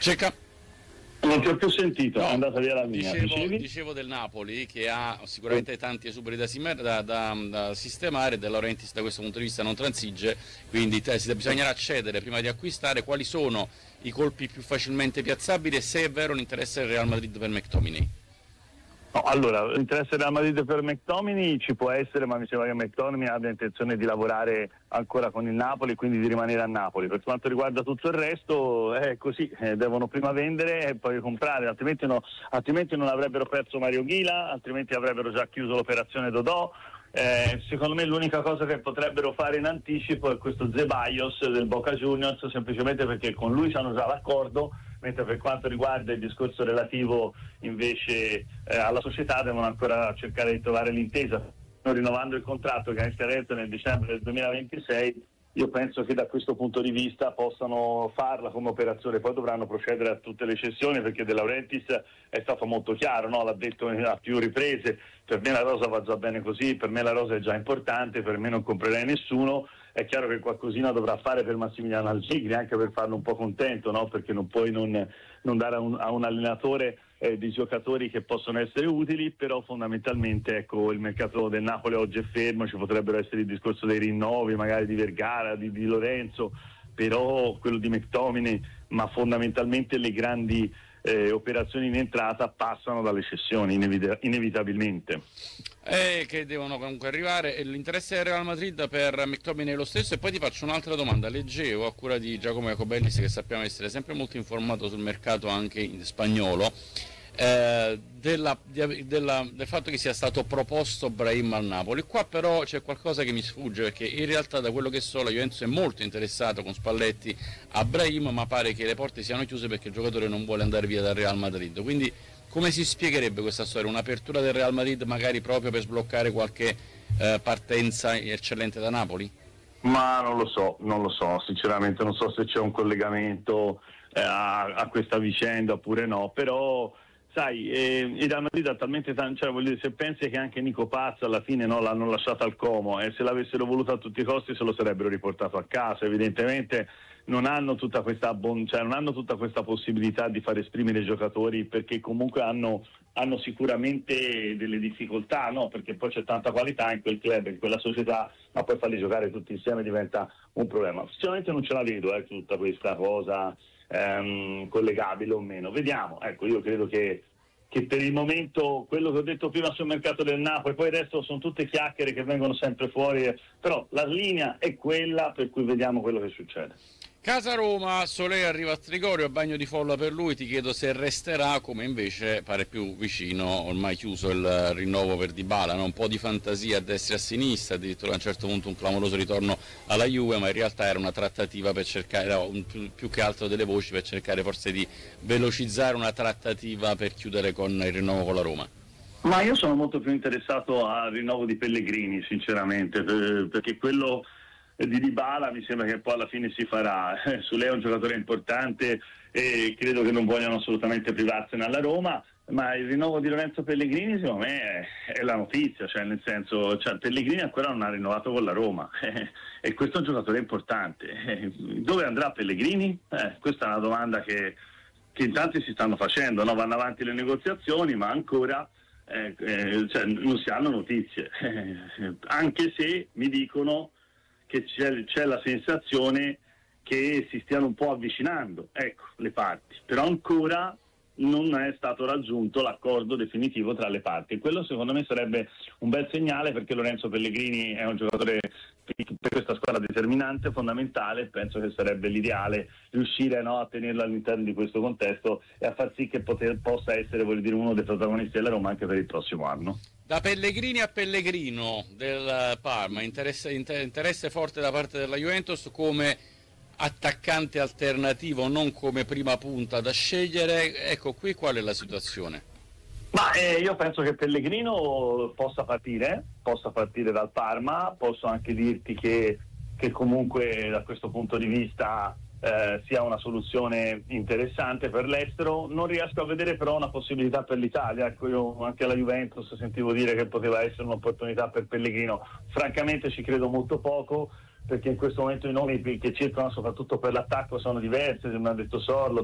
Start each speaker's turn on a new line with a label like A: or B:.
A: Cecca?
B: Non ti ho più sentito,
A: No,
B: è andata via la mia.
A: dicevo del Napoli, che ha sicuramente tanti esuberi da sistemare. De Laurentiis da questo punto di vista non transige, quindi bisognerà cedere prima di acquistare. Quali sono i colpi più facilmente piazzabili e se è vero l'interesse del Real Madrid per McTominay?
B: No, allora, l'interesse del Real Madrid per McTominay ci può essere, ma mi sembra che McTominay abbia intenzione di lavorare ancora con il Napoli, quindi di rimanere a Napoli. Per quanto riguarda tutto il resto è così, devono prima vendere e poi comprare, altrimenti non avrebbero perso Mario Ghila, altrimenti avrebbero già chiuso l'operazione Dodò. Secondo me l'unica cosa che potrebbero fare in anticipo è questo Ceballos del Boca Juniors, semplicemente perché con lui hanno già l'accordo, mentre per quanto riguarda il discorso relativo invece alla società devono ancora cercare di trovare l'intesa. Rinnovando il contratto che ha in scadenza nel dicembre del 2026, io penso che da questo punto di vista possano farla come operazione. Poi dovranno procedere a tutte le cessioni, perché De Laurentiis è stato molto chiaro, no? L'ha detto a più riprese: per me la rosa va già bene così, per me la rosa è già importante, per me non comprerei nessuno. È chiaro che qualcosina dovrà fare per Massimiliano Allegri, anche per farlo un po' contento, no? Perché non puoi non dare a un allenatore di giocatori che possono essere utili, però fondamentalmente ecco, il mercato del Napoli oggi è fermo, ci potrebbero essere il discorso dei rinnovi magari di Vergara, di Lorenzo, però quello di McTominay, ma fondamentalmente le grandi operazioni in entrata passano dalle cessioni inevitabilmente.
A: Che devono comunque arrivare. L'interesse del Real Madrid per McTominay è lo stesso. E poi ti faccio un'altra domanda. Leggevo, a cura di Giacomo Jacobellis, che sappiamo essere sempre molto informato sul mercato anche in spagnolo, del fatto che sia stato proposto Brahim al Napoli. Qua però c'è qualcosa che mi sfugge, perché in realtà da quello che so la Juventus è molto interessata con Spalletti a Brahim, ma pare che le porte siano chiuse perché il giocatore non vuole andare via dal Real Madrid. Quindi come si spiegherebbe questa storia? Un'apertura del Real Madrid magari proprio per sbloccare qualche partenza eccellente da Napoli?
B: Ma non lo so, sinceramente non so se c'è un collegamento a questa vicenda oppure no, però sai, il Real Madrid ha talmente tanto, cioè, voglio dire, se pensi che anche Nico Paz alla fine no, l'hanno lasciato al Como, e se l'avessero voluto a tutti i costi se lo sarebbero riportato a casa. Evidentemente non hanno tutta questa non hanno tutta questa possibilità di far esprimere i giocatori, perché comunque hanno sicuramente delle difficoltà, no? Perché poi c'è tanta qualità in quel club, in quella società, ma poi farli giocare tutti insieme diventa un problema. Sicuramente non ce la vedo tutta questa cosa collegabile o meno. Vediamo, ecco, io credo che per il momento quello che ho detto prima sul mercato del Napoli, poi il resto sono tutte chiacchiere che vengono sempre fuori, però la linea è quella, per cui vediamo quello che succede.
A: Casa Roma, Solé arriva a Trigorio, bagno di folla per lui, ti chiedo se resterà, come invece pare più vicino, ormai chiuso il rinnovo per Dybala, no? Un po' di fantasia a destra e a sinistra, addirittura a un certo punto un clamoroso ritorno alla Juve, ma in realtà era una trattativa per cercare, più che altro delle voci per cercare forse di velocizzare una trattativa per chiudere con il rinnovo con la Roma.
B: Ma io sono molto più interessato al rinnovo di Pellegrini, sinceramente, perché quello di Dybala mi sembra che poi alla fine si farà. Solé è un giocatore importante e credo che non vogliano assolutamente privarsene alla Roma, ma il rinnovo di Lorenzo Pellegrini secondo me è la notizia, cioè nel senso, Pellegrini ancora non ha rinnovato con la Roma e questo è un giocatore importante. Dove andrà Pellegrini? Questa è una domanda che in tanti si stanno facendo, no? Vanno avanti le negoziazioni, ma ancora non si hanno notizie, anche se mi dicono che c'è la sensazione che si stiano un po' avvicinando, ecco, le parti, però ancora non è stato raggiunto l'accordo definitivo tra le parti, e quello secondo me sarebbe un bel segnale, perché Lorenzo Pellegrini è un giocatore per questa squadra determinante, fondamentale. Penso che sarebbe l'ideale riuscire a tenerlo all'interno di questo contesto e a far sì che possa essere, voglio dire, uno dei protagonisti della Roma anche per il prossimo anno.
A: Da Pellegrini a Pellegrino del Parma, interesse forte da parte della Juventus come attaccante alternativo, non come prima punta da scegliere. Ecco, qui qual è la situazione?
B: Ma io penso che Pellegrino possa partire dal Parma. Posso anche dirti che comunque da questo punto di vista sia una soluzione interessante per l'estero. Non riesco a vedere però una possibilità per l'Italia. Ecco, io anche alla Juventus sentivo dire che poteva essere un'opportunità per Pellegrino. Francamente ci credo molto poco, perché in questo momento i nomi che circolano soprattutto per l'attacco sono diversi, come ha detto Sorlo,